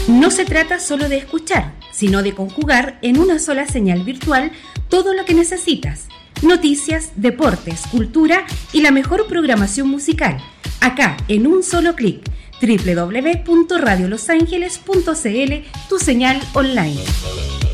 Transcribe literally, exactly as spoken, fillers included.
No se trata solo de escuchar, sino de conjugar en una sola señal virtual todo lo que necesitas. Noticias, deportes, cultura y la mejor programación musical. Acá, en un solo clic. doble u doble u doble u punto radio los ángeles punto c l, tu señal online.